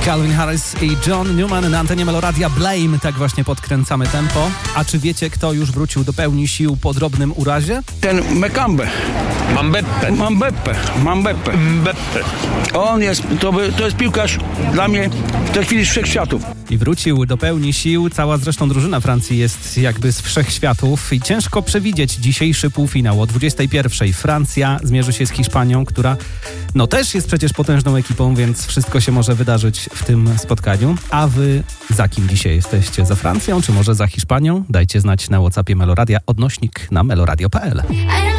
Calvin Harris i John Newman na antenie Meloradia. Blame, tak właśnie podkręcamy tempo. A czy wiecie, kto już wrócił do pełni sił po drobnym urazie? Ten Mekambe. Mambeppe. On jest, to jest piłkarz dla mnie w tej chwili z wszechświatów. I wrócił do pełni sił. Cała zresztą drużyna Francji jest jakby z wszechświatów i ciężko przewidzieć dzisiejszy półfinał. O 21:00 Francja zmierzy się z Hiszpanią, która też jest przecież potężną ekipą, więc wszystko się może wydarzyć w tym spotkaniu. A wy za kim dzisiaj jesteście? Za Francją, czy może za Hiszpanią? Dajcie znać na WhatsAppie Meloradia, / na meloradio.pl.